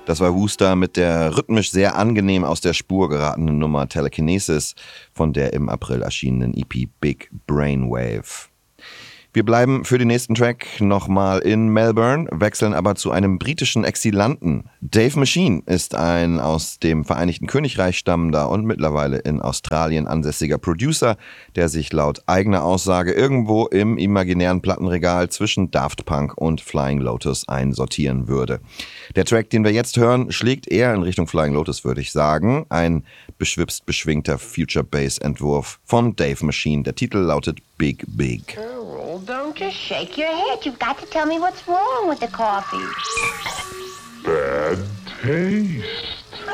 Das war Wooster mit der rhythmisch sehr angenehm aus der Spur geratenen Nummer Telekinesis von der im April erschienenen EP Big Brainwave. Wir bleiben für den nächsten Track nochmal in Melbourne, wechseln aber zu einem britischen Exilanten. Dave Machine ist ein aus dem Vereinigten Königreich stammender und mittlerweile in Australien ansässiger Producer, der sich laut eigener Aussage irgendwo im imaginären Plattenregal zwischen Daft Punk und Flying Lotus einsortieren würde. Der Track, den wir jetzt hören, schlägt eher in Richtung Flying Lotus, würde ich sagen. Ein beschwipst beschwingter Future-Bass-Entwurf von Dave Machine. Der Titel lautet Big Big. Oh, don't just shake your head. You've got to tell me what's wrong with the coffee. Bad taste.